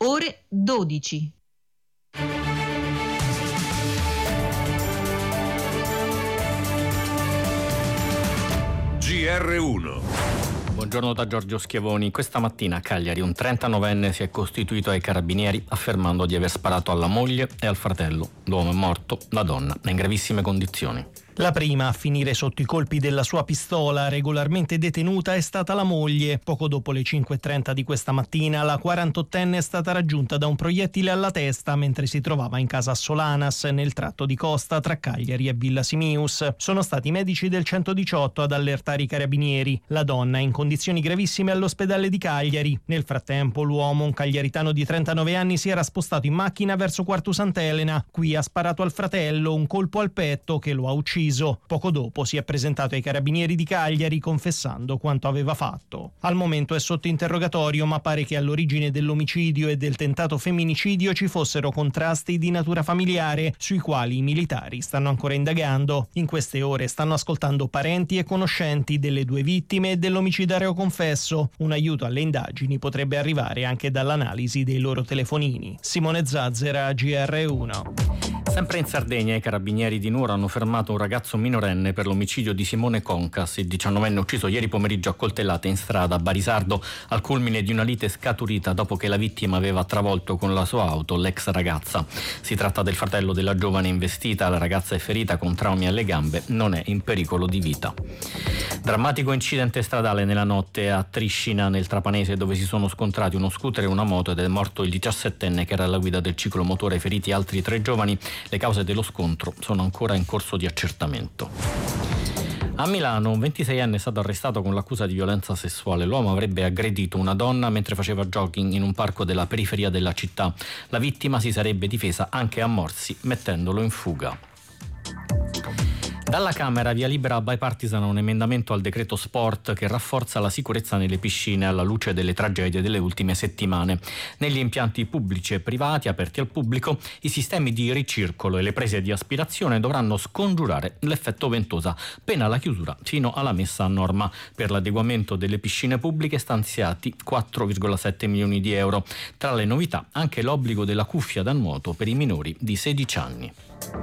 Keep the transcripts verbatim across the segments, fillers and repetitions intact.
ore dodici. G R uno. Buongiorno da Giorgio Schiavoni. Questa mattina a Cagliari un trentanovenne si è costituito ai carabinieri affermando di aver sparato alla moglie e al fratello. L'uomo è morto, la donna è in gravissime condizioni. La prima a finire sotto i colpi della sua pistola, regolarmente detenuta, è stata la moglie. Poco dopo le cinque e trenta di questa mattina, la quarantottenne è stata raggiunta da un proiettile alla testa mentre si trovava in casa a Solanas, nel tratto di costa tra Cagliari e Villa Simius. Sono stati i medici del centodiciotto ad allertare i carabinieri. La donna è in condizioni gravissime all'ospedale di Cagliari. Nel frattempo, l'uomo, un cagliaritano di trentanove anni, si era spostato in macchina verso Quartu Sant'Elena. Qui ha sparato al fratello, un colpo al petto che lo ha ucciso. Poco dopo si è presentato ai carabinieri di Cagliari confessando quanto aveva fatto. Al momento è sotto interrogatorio, ma pare che all'origine dell'omicidio e del tentato femminicidio ci fossero contrasti di natura familiare sui quali i militari stanno ancora indagando. In queste ore stanno ascoltando parenti e conoscenti delle due vittime e dell'omicidario confesso. Un aiuto alle indagini potrebbe arrivare anche dall'analisi dei loro telefonini. Simone Zazzera, G R uno. Sempre in Sardegna i carabinieri di Nuoro hanno fermato un ragazzo minorenne per l'omicidio di Simone Concas, il diciannovenne ucciso ieri pomeriggio a coltellate in strada a Barisardo al culmine di una lite scaturita dopo che la vittima aveva travolto con la sua auto l'ex ragazza. Si tratta del fratello della giovane investita, la ragazza è ferita con traumi alle gambe, non è in pericolo di vita. Drammatico incidente stradale nella notte a Triscina nel Trapanese, dove si sono scontrati uno scooter e una moto ed è morto il diciassettenne che era alla guida del ciclomotore, feriti altri tre giovani. Le cause dello scontro sono ancora in corso di accertamento. A Milano un ventiseienne è stato arrestato con l'accusa di violenza sessuale. L'uomo avrebbe aggredito una donna mentre faceva jogging in un parco della periferia della città. La vittima si sarebbe difesa anche a morsi mettendolo in fuga. Dalla Camera via libera a Bipartisan un emendamento al decreto sport che rafforza la sicurezza nelle piscine alla luce delle tragedie delle ultime settimane. Negli impianti pubblici e privati aperti al pubblico i sistemi di ricircolo e le prese di aspirazione dovranno scongiurare l'effetto ventosa, pena la chiusura fino alla messa a norma. Per l'adeguamento delle piscine pubbliche stanziati quattro virgola sette milioni di euro. Tra le novità anche l'obbligo della cuffia da nuoto per i minori di sedici anni.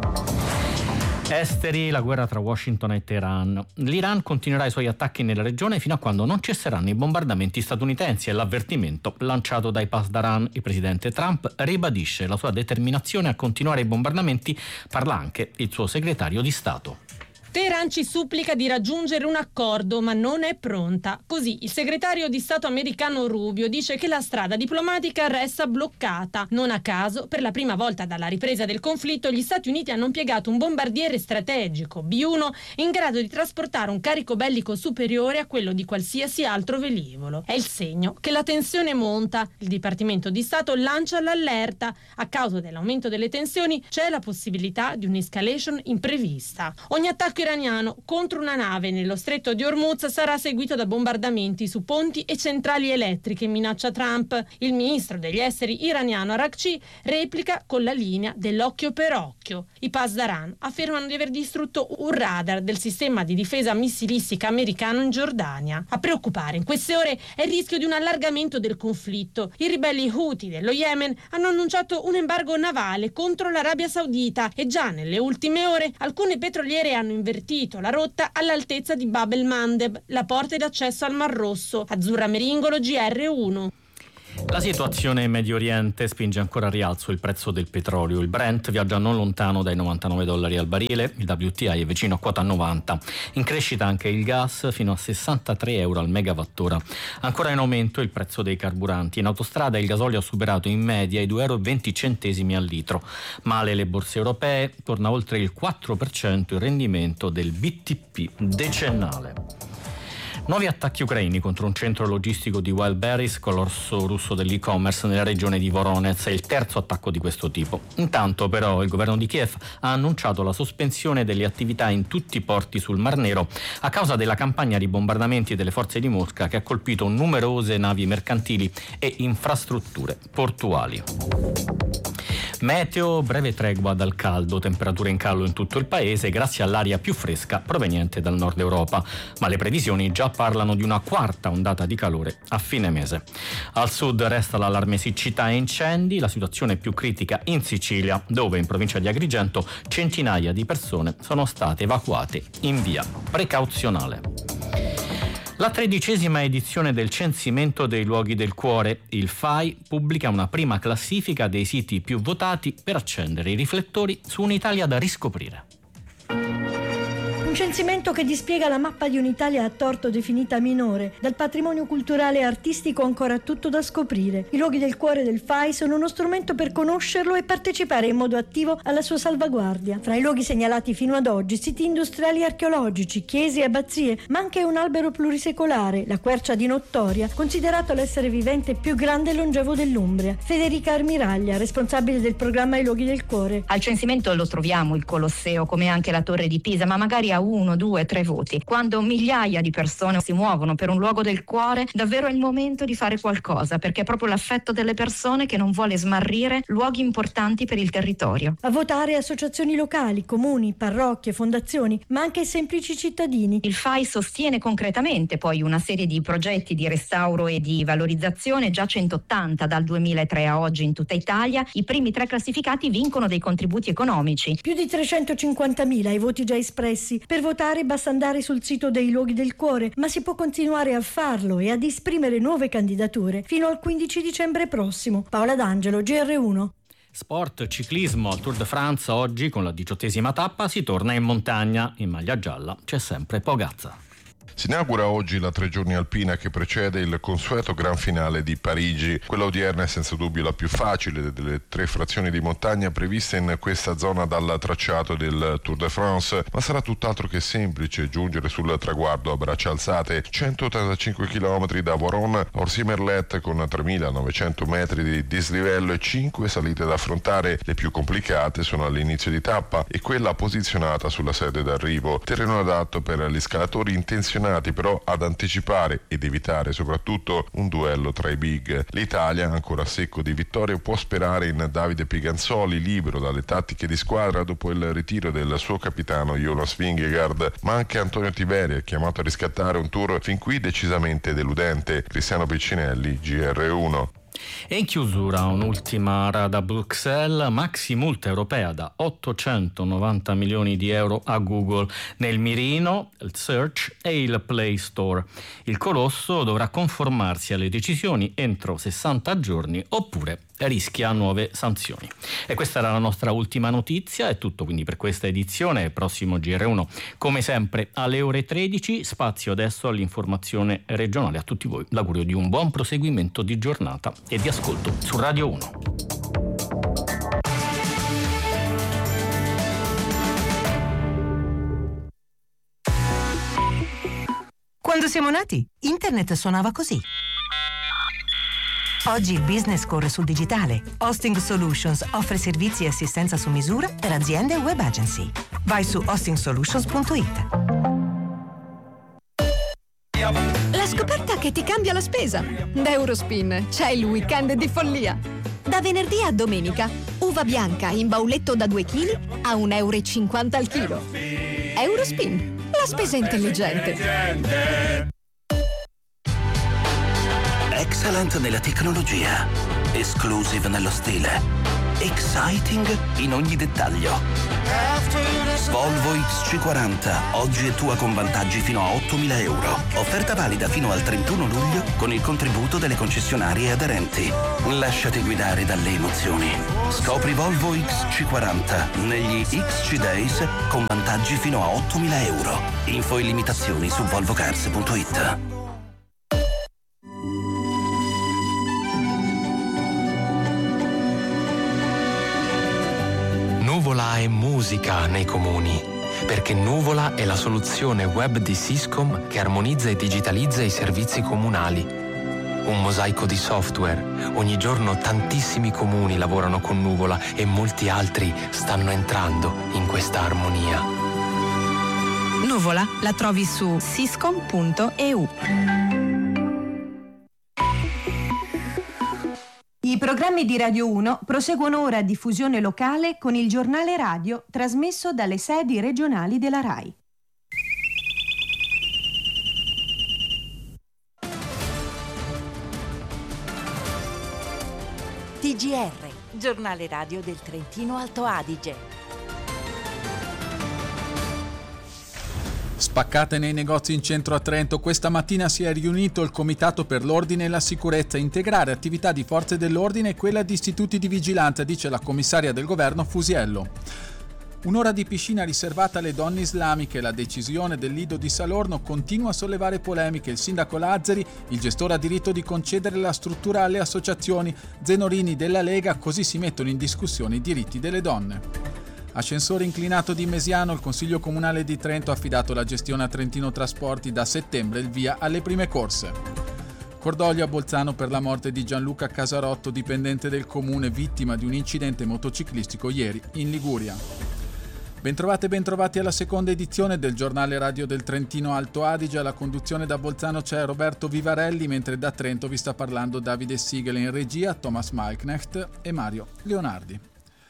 Esteri, la guerra tra Washington e Teheran. L'Iran continuerà i suoi attacchi nella regione fino a quando non cesseranno i bombardamenti statunitensi e l'avvertimento lanciato dai Pasdaran. Il presidente Trump ribadisce la sua determinazione a continuare i bombardamenti, parla anche il suo segretario di Stato. Teheran ci supplica di raggiungere un accordo, ma non è pronta. Così il segretario di Stato americano Rubio dice che la strada diplomatica resta bloccata. Non a caso, per la prima volta dalla ripresa del conflitto, gli Stati Uniti hanno impiegato un bombardiere strategico, B uno, in grado di trasportare un carico bellico superiore a quello di qualsiasi altro velivolo. È il segno che la tensione monta. Il Dipartimento di Stato lancia l'allerta. A causa dell'aumento delle tensioni c'è la possibilità di un'escalation imprevista. Ogni attacco iraniano contro una nave nello stretto di Hormuz sarà seguito da bombardamenti su ponti e centrali elettriche, minaccia Trump. Il ministro degli esteri iraniano Araghchi replica con la linea dell'occhio per occhio. I Pasdaran affermano di aver distrutto un radar del sistema di difesa missilistica americano in Giordania. A preoccupare in queste ore è il rischio di un allargamento del conflitto. I ribelli Houthi dello Yemen hanno annunciato un embargo navale contro l'Arabia Saudita e già nelle ultime ore alcune petroliere hanno invertito la rotta all'altezza di Bab el-Mandeb, la porta d'accesso al Mar Rosso. Azzurra Meringolo, G R uno. La situazione in Medio Oriente spinge ancora a rialzo il prezzo del petrolio. Il Brent viaggia non lontano dai novantanove dollari al barile, il W T I è vicino a quota novanta. In crescita anche il gas fino a sessantatré euro al megawattora. Ancora in aumento il prezzo dei carburanti. In autostrada il gasolio ha superato in media i due virgola venti euro al litro. Male le borse europee, torna oltre il quattro per cento il rendimento del B T P decennale. Nuovi attacchi ucraini contro un centro logistico di Wildberries, colosso russo dell'e-commerce nella regione di Voronezh, è il terzo attacco di questo tipo. Intanto però il governo di Kiev ha annunciato la sospensione delle attività in tutti i porti sul Mar Nero a causa della campagna di bombardamenti delle forze di Mosca che ha colpito numerose navi mercantili e infrastrutture portuali. Meteo, breve tregua dal caldo, temperature in calo in tutto il paese grazie all'aria più fresca proveniente dal nord Europa, ma le previsioni già parlano di una quarta ondata di calore a fine mese. Al sud resta l'allarme siccità e incendi, la situazione più critica in Sicilia, dove in provincia di Agrigento centinaia di persone sono state evacuate in via precauzionale. La tredicesima edizione del censimento dei luoghi del cuore, il F A I, pubblica una prima classifica dei siti più votati per accendere i riflettori su un'Italia da riscoprire. Un censimento che dispiega la mappa di un'Italia a torto definita minore, dal patrimonio culturale e artistico ancora tutto da scoprire. I luoghi del cuore del F A I sono uno strumento per conoscerlo e partecipare in modo attivo alla sua salvaguardia. Fra i luoghi segnalati fino ad oggi, siti industriali e archeologici, chiese e abbazie, ma anche un albero plurisecolare, la quercia di Nottoria, considerato l'essere vivente più grande e longevo dell'Umbria. Federica Armiraglia, responsabile del programma I luoghi del cuore. Al censimento lo troviamo il Colosseo, come anche la Torre di Pisa, ma magari a uno, due, tre voti. Quando migliaia di persone si muovono per un luogo del cuore, davvero è il momento di fare qualcosa, perché è proprio l'affetto delle persone che non vuole smarrire luoghi importanti per il territorio. A votare associazioni locali, comuni, parrocchie, fondazioni, ma anche semplici cittadini. Il F A I sostiene concretamente poi una serie di progetti di restauro e di valorizzazione, già centottanta dal duemilatré a oggi in tutta Italia. I primi tre classificati vincono dei contributi economici. Più di trecentocinquantamila i voti già espressi. Per votare basta andare sul sito dei luoghi del cuore, ma si può continuare a farlo e ad esprimere nuove candidature fino al quindici dicembre prossimo. Paola D'Angelo, G R uno. Sport, ciclismo, al Tour de France oggi con la diciottesima tappa si torna in montagna. In maglia gialla c'è sempre Pogačar. Si inaugura oggi la tre giorni alpina che precede il consueto gran finale di Parigi. Quella odierna è senza dubbio la più facile delle tre frazioni di montagna previste in questa zona dal tracciato del Tour de France, ma sarà tutt'altro che semplice giungere sul traguardo a braccia alzate, centottantacinque chilometri da Voron a Orsi-Merlet con tremilanovecento metri di dislivello e cinque salite da affrontare. Le più complicate sono all'inizio di tappa e quella posizionata sulla sede d'arrivo, terreno adatto per gli scalatori intenzionati però ad anticipare ed evitare soprattutto un duello tra i big. L'Italia, ancora secco di vittorie, può sperare in Davide Piganzoli, libero dalle tattiche di squadra dopo il ritiro del suo capitano Jonas Vingegaard, ma anche Antonio Tiberi, chiamato a riscattare un tour fin qui decisamente deludente. Cristiano Piccinelli, G R uno. E in chiusura un'ultima da Bruxelles, maxi multa europea da ottocentonovanta milioni di euro a Google, nel mirino il Search e il Play Store. Il colosso dovrà conformarsi alle decisioni entro sessanta giorni oppure rischia nuove sanzioni. E questa era la nostra ultima notizia, è tutto quindi per questa edizione. Prossimo G R uno come sempre alle ore tredici, spazio adesso all'informazione regionale. A tutti voi l'augurio di un buon proseguimento di giornata e di ascolto su Radio uno. Quando siamo nati, internet suonava così. Oggi il business corre sul digitale. Hosting Solutions offre servizi e assistenza su misura per aziende e web agency. Vai su hosting solutions punto it. La scoperta che ti cambia la spesa. Da Eurospin c'è il weekend di follia. Da venerdì a domenica, uva bianca in bauletto da due chili a un euro e cinquanta al chilo. Eurospin, la spesa intelligente. Excellent nella tecnologia, exclusive nello stile, exciting in ogni dettaglio. Volvo X C quaranta, oggi è tua con vantaggi fino a ottomila euro. Offerta valida fino al trentuno luglio con il contributo delle concessionarie aderenti. Lasciati guidare dalle emozioni. Scopri Volvo X C quaranta negli X C Days con vantaggi fino a ottomila euro. Info e limitazioni su volvocars punto it. Nuvola è musica nei comuni, perché Nuvola è la soluzione web di Syscom che armonizza e digitalizza i servizi comunali. Un mosaico di software. Ogni giorno tantissimi comuni lavorano con Nuvola e molti altri stanno entrando in questa armonia. Nuvola la trovi su syscom punto e u. I programmi di Radio uno proseguono ora a diffusione locale con il giornale radio trasmesso dalle sedi regionali della RAI. T G R, giornale radio del Trentino Alto Adige. Spaccate nei negozi in centro a Trento, questa mattina si è riunito il Comitato per l'Ordine e la Sicurezza. Integrare attività di forze dell'ordine e quella di istituti di vigilanza, dice la commissaria del governo Fusiello. Un'ora di piscina riservata alle donne islamiche. La decisione del Lido di Salorno continua a sollevare polemiche. Il sindaco Lazzari, il gestore ha diritto di concedere la struttura alle associazioni. Zenorini della Lega, così si mettono in discussione i diritti delle donne. Ascensore inclinato di Mesiano, il Consiglio Comunale di Trento ha affidato la gestione a Trentino Trasporti, da settembre il via alle prime corse. Cordoglio a Bolzano per la morte di Gianluca Casarotto, dipendente del comune, vittima di un incidente motociclistico ieri in Liguria. Bentrovate e bentrovati alla seconda edizione del giornale radio del Trentino Alto Adige. Alla conduzione da Bolzano c'è Roberto Vivarelli, mentre da Trento vi sta parlando Davide Siegel, in regia Thomas Malknecht e Mario Leonardi.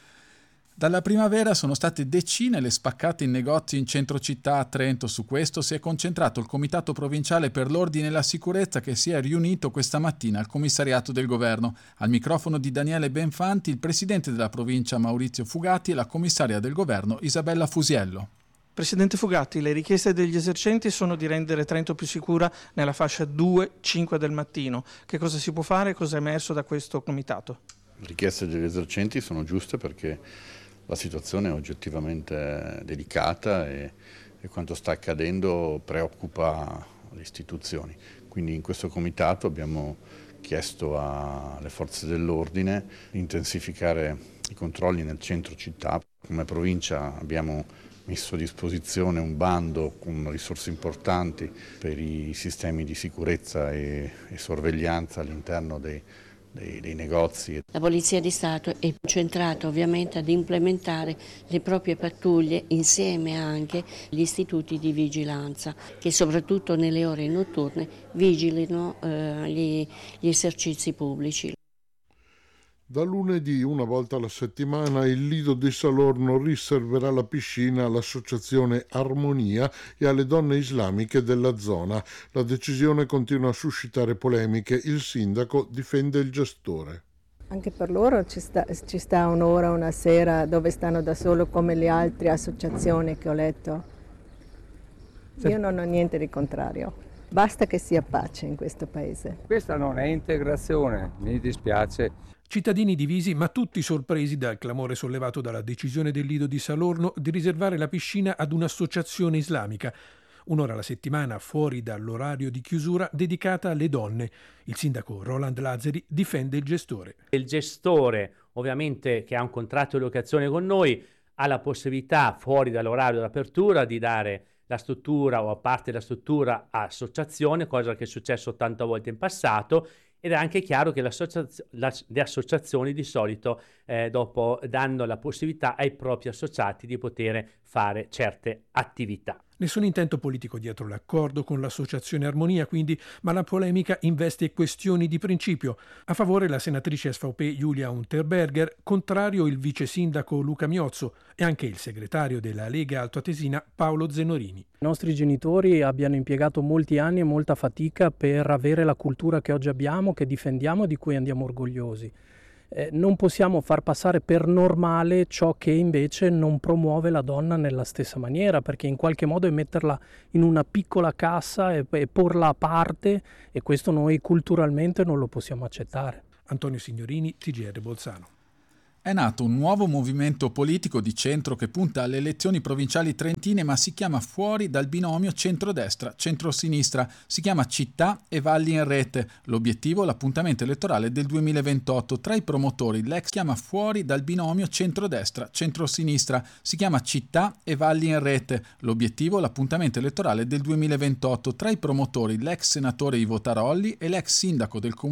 Dalla primavera sono state decine le spaccate in negozi in centro città a Trento. Su questo si è concentrato il Comitato Provinciale per l'Ordine e la Sicurezza, che si è riunito questa mattina al commissariato del governo. Al microfono di Daniele Benfanti, il presidente della provincia Maurizio Fugatti e la commissaria del governo Isabella Fusiello. Presidente Fugatti, le richieste degli esercenti sono di rendere Trento più sicura nella fascia due cinque del mattino. Che cosa si può fare? Cosa è emerso da questo comitato? Le richieste degli esercenti sono giuste perché la situazione è oggettivamente delicata e, e quanto sta accadendo preoccupa le istituzioni. Quindi in questo comitato abbiamo chiesto alle forze dell'ordine di intensificare i controlli nel centro città. Come provincia abbiamo messo a disposizione un bando con risorse importanti per i sistemi di sicurezza e, e sorveglianza all'interno dei Dei, dei negozi. La Polizia di Stato è concentrata ovviamente ad implementare le proprie pattuglie insieme anche agli istituti di vigilanza che soprattutto nelle ore notturne vigilino eh, gli, gli esercizi pubblici. Da lunedì, una volta alla settimana, il Lido di Salorno riserverà la piscina all'associazione Armonia e alle donne islamiche della zona. La decisione continua a suscitare polemiche. Il sindaco difende il gestore. Anche per loro ci sta, ci sta un'ora, una sera dove stanno da solo come le altre associazioni che ho letto. Io non ho niente di contrario. Basta che sia pace in questo paese. Questa non è integrazione, mi dispiace. Cittadini divisi ma tutti sorpresi dal clamore sollevato dalla decisione del Lido di Salorno di riservare la piscina ad un'associazione islamica. Un'ora alla settimana fuori dall'orario di chiusura dedicata alle donne. Il sindaco Roland Lazzari difende il gestore. Il gestore, ovviamente, che ha un contratto di locazione con noi, ha la possibilità fuori dall'orario d'apertura di dare la struttura o a parte della struttura a associazione, cosa che è successo ottanta volte in passato. Ed è anche chiaro che l'associazio- la, le associazioni di solito eh, dopo danno la possibilità ai propri associati di poter fare certe attività. Nessun intento politico dietro l'accordo con l'associazione Armonia, quindi, ma la polemica investe questioni di principio. A favore la senatrice S V P Giulia Unterberger, contrario il vice sindaco Luca Miozzo e anche il segretario della Lega Altoatesina Paolo Zenorini. I nostri genitori abbiano impiegato molti anni e molta fatica per avere la cultura che oggi abbiamo, che difendiamo e di cui andiamo orgogliosi. Eh, non possiamo far passare per normale ciò che invece non promuove la donna nella stessa maniera, perché in qualche modo è metterla in una piccola cassa e, e porla a parte, e questo noi culturalmente non lo possiamo accettare. Antonio Signorini, T G R Bolzano. È nato un nuovo movimento politico di centro che punta alle elezioni provinciali trentine, ma si chiama fuori dal binomio centrodestra-centrosinistra. Si chiama Città e Valli in Rete. L'obiettivo, l'appuntamento elettorale del duemilaventotto. Tra i promotori, l'ex chiama fuori dal binomio centrodestra-centrosinistra. Si chiama Città e Valli in Rete. L'obiettivo, l'appuntamento elettorale del duemilaventotto. Tra i promotori, l'ex senatore Ivo Tarolli e l'ex sindaco del comune